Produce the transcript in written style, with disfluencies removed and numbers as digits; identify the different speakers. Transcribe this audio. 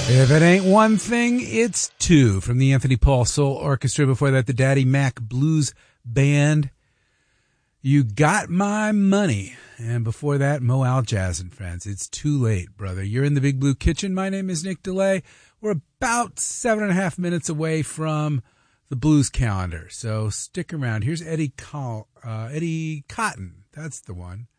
Speaker 1: If it ain't one thing, it's two. From the Anthony Paul Soul Orchestra. Before that, the Daddy Mac Blues Band. You Got My Money. And before that, Moal Jazz and Friends. It's too late, brother. You're in the Big Blue Kitchen. My name is Nick DeLay. We're about 7.5 minutes away from the blues calendar. So stick around. Here's Eddie Cotton. That's the one.